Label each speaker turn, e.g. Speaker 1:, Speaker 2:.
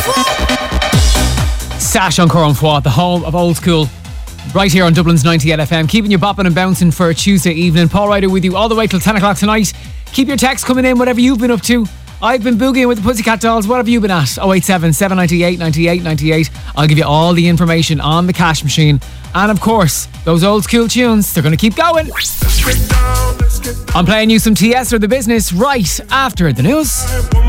Speaker 1: Sash on Coram Fouad, the home of old school, right here on Dublin's 98 FM, keeping you bopping and bouncing for a Tuesday evening. Paul Ryder with you all the way till 10 o'clock tonight. Keep your texts coming in, whatever you've been up to. I've been boogieing with the Pussycat Dolls. What have you been at? 087 798 98 98. I'll give you all the information on the cash machine. And of course, those old school tunes, they're going to keep going. I'm playing you some TS or The Business right after the news.